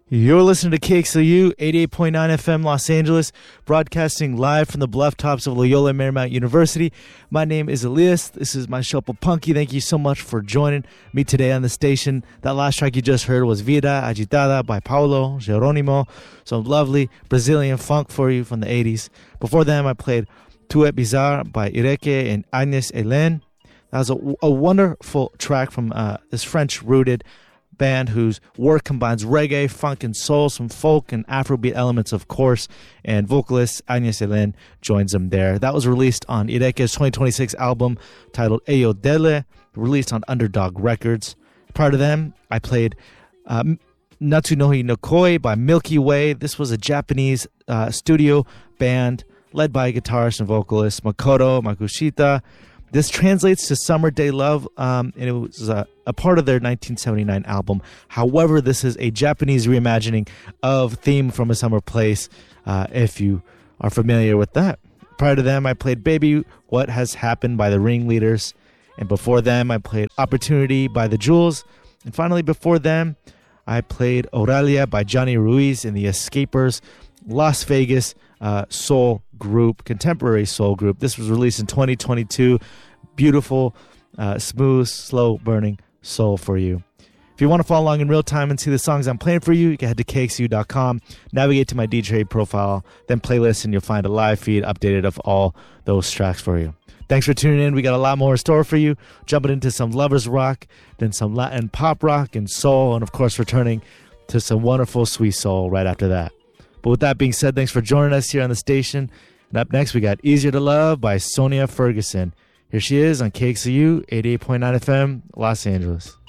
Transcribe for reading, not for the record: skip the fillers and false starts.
You're listening to KXLU 88.9 FM Los Angeles, broadcasting live from the bluff tops of Loyola Marymount University. My name is Elias. This is my show, Punky. Thank you so much for joining me today on the station. That last track you just heard was Vida Agitada by Paulo Geronimo. Some lovely Brazilian funk for you from the 80s. Before them, I played Tu es Bizarre by Ireke and Agnes Hélène. That was a wonderful track from this French-rooted band whose work combines reggae, funk, and soul, some folk and Afrobeat elements, of course, and vocalist Agnes Hélène joins them there. That was released on Ireke's 2026 album titled Eyo Dele, released on Underdog Records. Prior to them, I played Natsunohi Nokoi by Milky Way. This was a Japanese studio band led by guitarist and vocalist Makoto Makushita. This translates to Summer Day Love, and it was a part of their 1979 album. However, this is a Japanese reimagining of Theme from a Summer Place, if you are familiar with that. Prior to them, I played Baby What Has Happened by the Ringleaders, and before them, I played Opportunity by the Jewels, and finally, before them, I played Oralia by Johnny Ruiz and the Escapers, Las Vegas soul group, contemporary soul group. This was released in 2022. Beautiful, smooth, slow-burning soul for you. If you want to follow along in real time and see the songs I'm playing for you, you can head to KXU.com, navigate to my DJ profile, then playlist, and you'll find a live feed updated of all those tracks for you. Thanks for tuning in. We got a lot more in store for you. Jumping into some lovers rock, then some Latin pop rock and soul, and of course returning to some wonderful sweet soul right after that. But with that being said, thanks for joining us here on the station. And up next, we got Easier to Love by Sonia Ferguson. Here she is on KXLU 88.9 FM, Los Angeles.